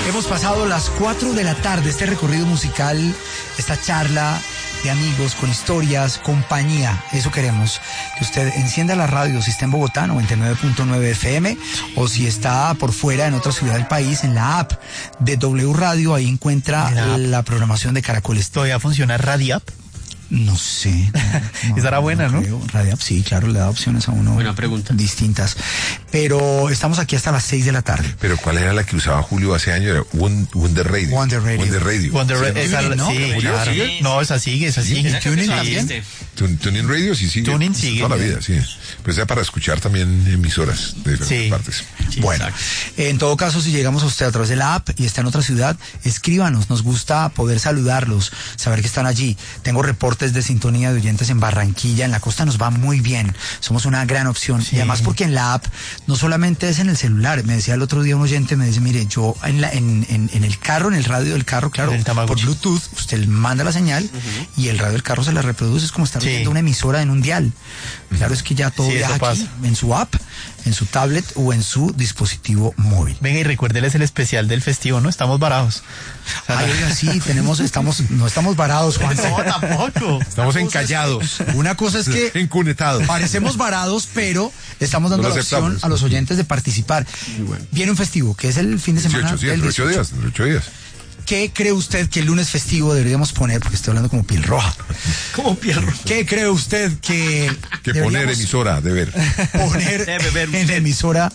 Hemos pasado las 4 de la tarde, este recorrido musical, esta charla de amigos con historias, compañía. Eso queremos, que usted encienda la radio si está en Bogotá, 99.9 FM, o si está por fuera en otra ciudad del país, en la app de W Radio, ahí encuentra la programación de Caracol. ¿Todavía funciona Radiap? No sé. Esa era buena, ¿no? Radiap, sí, claro, le da opciones a uno. Buena pregunta. Distintas. Pero estamos aquí hasta las 6 de la tarde. Pero ¿cuál era la que usaba Julio hace años? Era Wonder Radio. Wonder Radio. Wonder Radio. Wonder Sí, Radio, esa, ¿no? sí, Julio, claro. ¿sigue? No, esa sigue. ¿Tuning también? Tuning Radio sí sigue. Tuning sigue. Toda la vida, sí. Pues era para escuchar también emisoras de diferentes Sí. partes. Sí, Bueno, exacto. en todo caso, si llegamos a usted a través de la app y está en otra ciudad, escríbanos, nos gusta poder saludarlos, saber que están allí. Tengo reportes de sintonía de oyentes en Barranquilla, en la costa nos va muy bien, somos una gran opción. Sí. Y además porque en la app no solamente es en el celular, me decía el otro día un oyente, me dice, mire, yo en el carro, en el radio del carro, claro, En el por Tamagotchi. Bluetooth, usted manda la señal y el radio del carro se la reproduce, es como estar Sí. oyendo una emisora en un dial. Claro, es que ya todo Sí, viaja eso aquí, pasa. en su app, en su tablet o en su dispositivo móvil. Venga, y recuérdeles el especial del festivo, ¿no? Estamos varados. Ay, oiga, sí, no estamos varados, Juan. No, tampoco. Estamos encallados, Una cosa es que encunetados. parecemos varados, pero estamos dando No lo la opción aceptamos. a los oyentes de participar. Viene un festivo, que es el fin de semana 18, sí, del entre 8 18. días, entre 8 días. ¿Qué cree usted que el lunes festivo deberíamos poner? Porque estoy hablando como piel roja. Como pierro. ¿Qué cree usted que Que poner deberíamos emisora, de ver. poner Debe ver en la usted. emisora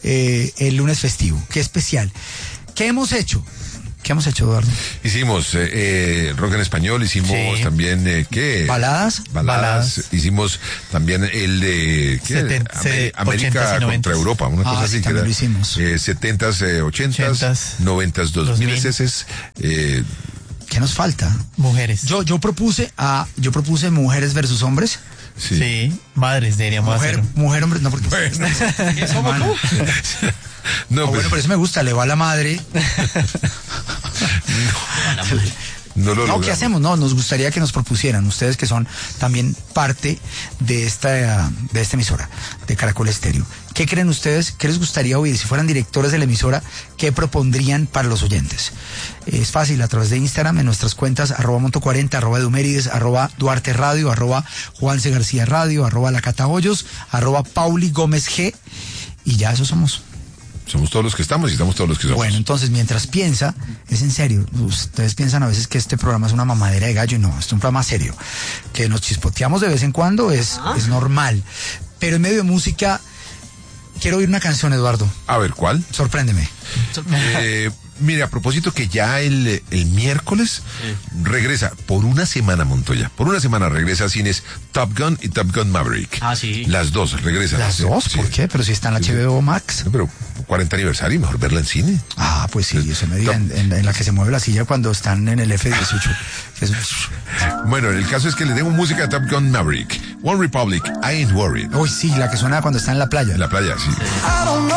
el lunes festivo? ¿Qué especial? ¿Qué hemos hecho? ¿Qué hemos hecho, Eduardo? Hicimos rock en español, hicimos Sí. también, ¿qué? ¿Baladas? Baladas. Hicimos también el de, ¿qué? América 80s y 90s. contra Europa, una cosa así sí, que también era. lo hicimos. 70s, 80s, 80s, 90s, 2000 s. ¿Qué nos falta? Mujeres. Yo propuse mujeres versus hombres. Sí, madres deberíamos hacer. Mujer, hombre, no, porque Hermano. No, Bueno, pues, pero eso me gusta, le va a la madre. no lo No, ¿qué logramos. hacemos? No, nos gustaría que nos propusieran, ustedes que son también parte de esta emisora, de Caracol Estéreo. ¿Qué creen ustedes? ¿Qué les gustaría oír? Si fueran directores de la emisora, ¿qué propondrían para los oyentes? Es fácil, a través de Instagram, en nuestras cuentas, @Monto40, @Eumérides, @Duarte Radio, @Juanse García Radio, @Lacatahoyos, @Pauli Gómez G. Y ya eso somos. Somos todos los que estamos y estamos todos los que somos. Bueno, entonces, mientras piensa, es en serio. Ustedes piensan a veces que este programa es una mamadera de gallo y no, es un programa serio. Que nos chispoteamos de vez en cuando es normal. Pero en medio de música, quiero oír una canción, Eduardo. A ver, ¿cuál? Sorpréndeme. Mire, a propósito que ya el miércoles regresa por una semana, Montoya. Por una semana regresa a cines Top Gun y Top Gun Maverick. Ah, sí. Las dos regresan. ¿Las dos? Sí. ¿Por qué? Pero si está en la HBO Max. Pero 40 aniversario, mejor verla en cine. Ah, pues sí, eso me diga, en la que se mueve la silla cuando están en el F-18. Bueno, el caso es que le tengo música a Top Gun Maverick. One Republic, I Ain't Worried. Uy, sí, la que suena cuando está en la playa. En la playa, sí. I don't know